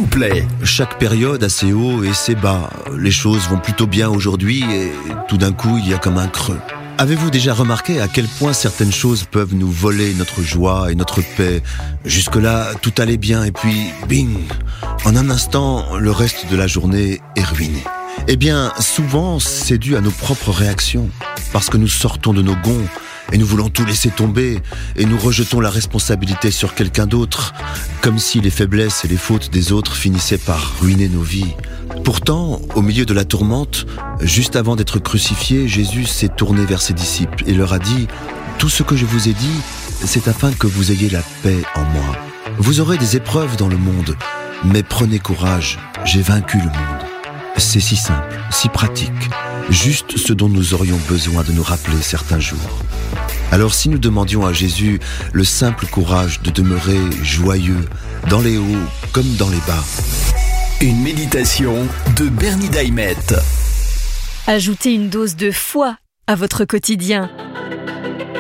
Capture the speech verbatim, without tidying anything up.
vous plaît. Chaque période a ses hauts et ses bas. Les choses vont plutôt bien aujourd'hui et tout d'un coup, il y a comme un creux. Avez-vous déjà remarqué à quel point certaines choses peuvent nous voler notre joie et notre paix ? Jusque-là, tout allait bien et puis, bing ! En un instant, le reste de la journée est ruiné. Eh bien, souvent, c'est dû à nos propres réactions. Parce que nous sortons de nos gonds et nous voulons tout laisser tomber et nous rejetons la responsabilité sur quelqu'un d'autre, comme si les faiblesses et les fautes des autres finissaient par ruiner nos vies. Pourtant, au milieu de la tourmente, juste avant d'être crucifié, Jésus s'est tourné vers ses disciples et leur a dit « Tout ce que je vous ai dit, c'est afin que vous ayez la paix en moi. Vous aurez des épreuves dans le monde, mais prenez courage, j'ai vaincu le monde. » C'est si simple, si pratique, juste ce dont nous aurions besoin de nous rappeler certains jours. Alors si nous demandions à Jésus le simple courage de demeurer joyeux, dans les hauts comme dans les bas. Une méditation de Bernie Daimet. Ajoutez une dose de foi à votre quotidien.